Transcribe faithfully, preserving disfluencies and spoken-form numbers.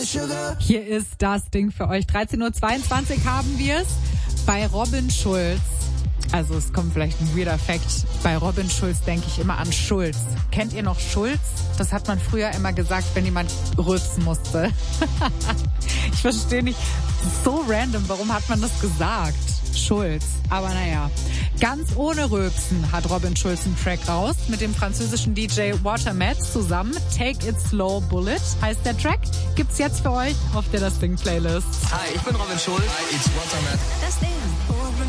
Hier ist das Ding für euch. dreizehn Uhr zweiundzwanzig haben wir es bei Robin Schulz. Also es kommt vielleicht ein weirder Fact. Bei Robin Schulz denke ich immer an Schulz. Kennt ihr noch Schulz? Das hat man früher immer gesagt, wenn jemand rülpsen musste. Ich verstehe nicht. So random. Warum hat man das gesagt? Schulz. Aber naja. Ganz ohne Rülpsen hat Robin Schulz einen Track raus. Mit dem französischen D J Watermat zusammen. Take It Slow Bullet heißt der Track. Gibt's jetzt für euch auf der Das Ding Playlist. Hi, ich bin Robin Schulz. Hi, it's Watermat. Das Ding.